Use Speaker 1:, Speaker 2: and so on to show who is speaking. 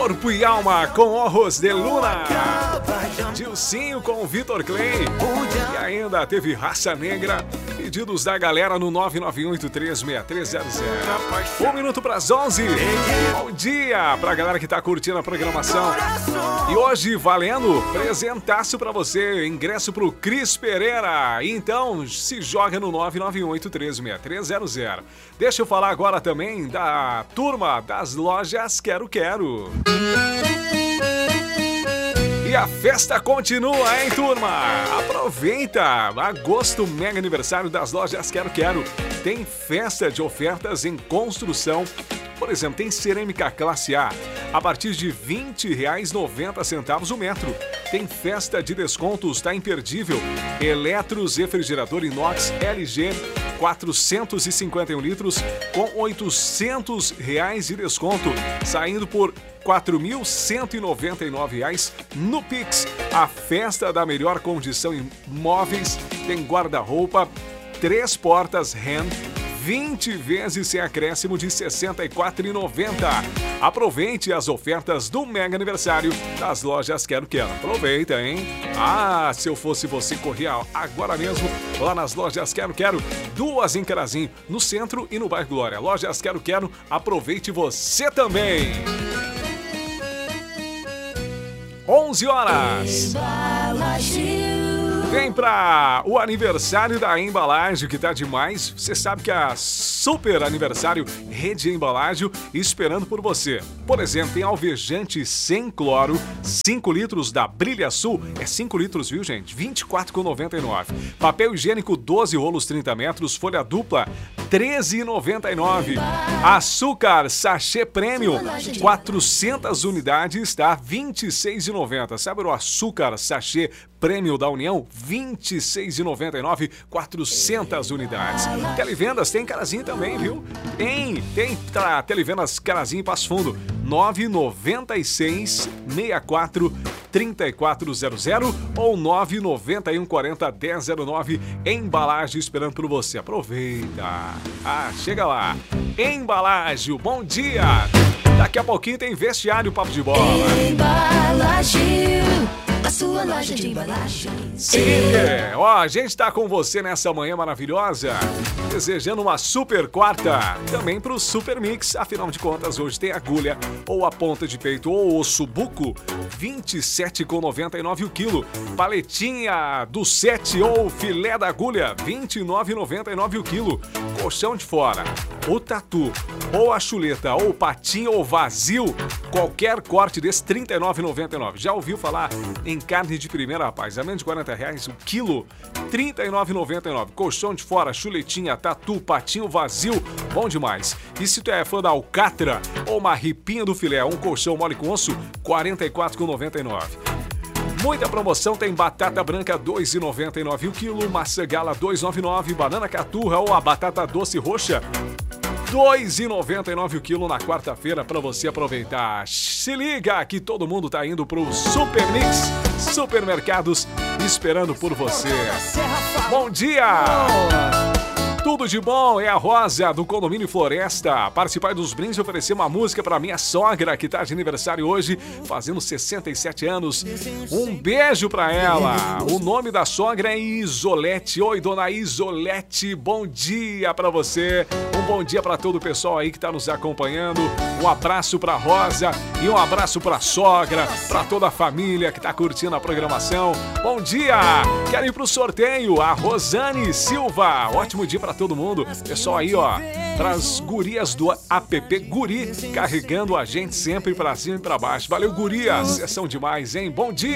Speaker 1: Corpo e Alma com Ojos de Luna. Dilcinho com Vitor Clay. E ainda teve Raça Negra. Pedidos da galera no 991836300. 1 minuto para as 11. Bom dia pra galera que tá curtindo a programação. E hoje valendo presentaço pra você, ingresso pro Cris Pereira. Então se joga no 991836300. Deixa eu falar agora também da turma das lojas Quero Quero. E a festa continua, hein, turma? Aproveita! Agosto, mega aniversário das lojas Quero Quero. Tem festa de ofertas em construção. Por exemplo, tem cerâmica classe A partir de R$ 20,90 o metro. Tem festa de descontos, tá imperdível. Eletros, refrigerador inox LG, 451 litros com R$ 800 de desconto, saindo por R$ 4.199 no Pix. A festa da melhor condição em móveis tem guarda-roupa, 3 portas Ren, 20 vezes sem acréscimo de R$ 64,90. Aproveite as ofertas do mega aniversário das lojas Quero Quero. Aproveita, hein? Ah, se eu fosse você, corria agora mesmo lá nas lojas Quero Quero. 2 em Carazinho, no centro e no bairro Glória. Lojas Quero Quero, aproveite você também. 11 horas. Vem pra o aniversário da Embalagem, que tá demais. Você sabe que a super aniversário Rede Embalagem esperando por você. Por exemplo, tem alvejante sem cloro, 5 litros da Brilha Sul. É 5 litros, viu, gente? R$ 24,99. Papel higiênico 12 rolos 30 metros, folha dupla, R$ 13,99. Açúcar sachê premium, 400 unidades, tá? R$ 26,90. Sabe o açúcar sachê Prêmio da União, R$ 26,99, 400 unidades. Televendas tem Carazinho também, viu? Tem Televendas Carazinho em Passo Fundo, 996 64 3400 ou 991 40 1009. Embalagem esperando por você. Aproveita. Ah, chega lá. Embalagem, bom dia. Daqui a pouquinho tem Vestiário Papo de Bola.
Speaker 2: Embalagem, a sua loja de embalagens.
Speaker 1: Sim, ó, a gente tá com você nessa manhã maravilhosa, desejando uma super quarta, também pro Super Mix. Afinal de contas, hoje tem agulha, ou a ponta de peito, ou osso buco, R$ 27,99 o quilo. Paletinha do 7 ou filé da agulha, R$ 29,99 o quilo. Colchão de fora, o tatu, ou a chuleta, ou patinho, ou vazio, qualquer corte desse, R$ 39,99. Já ouviu falar em carne de primeira, rapaz? A menos de R$ 40 o quilo, R$ 39,99. Colchão de fora, chuletinha, tatu, patinho vazio, bom demais. E se tu é fã da alcatra, ou uma ripinha do filé, um colchão mole com osso, R$ 44,99. Muita promoção, tem batata branca R$ 2,99 o quilo, maçã gala R$ 2,99, banana caturra ou a batata doce roxa R$ 2,99 o quilo na quarta-feira para você aproveitar. Se liga que todo mundo tá indo pro Super Mix Supermercados esperando por você. Bom dia! Tudo de bom, é a Rosa do Condomínio Floresta. Participar dos brindes e oferecer uma música para minha sogra que tá de aniversário hoje, fazendo 67 anos. Um beijo para ela. O nome da sogra é Isolete. Oi, dona Isolete, bom dia para você. Um bom dia para todo o pessoal aí que tá nos acompanhando. Um abraço para Rosa e um abraço para sogra, para toda a família que tá curtindo a programação. Bom dia. Quero ir pro sorteio. A Rosane Silva. Ótimo dia para todo mundo. Pessoal aí, ó, pras gurias do app Guri, carregando a gente sempre pra cima e pra baixo. Valeu, gurias, vocês são demais, hein? Bom dia!